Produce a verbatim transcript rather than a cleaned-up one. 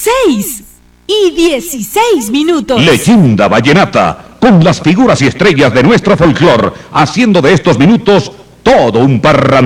seis y dieciséis minutos. Leyenda vallenata, con las figuras y estrellas de nuestro folclor, haciendo de estos minutos todo un parrandón.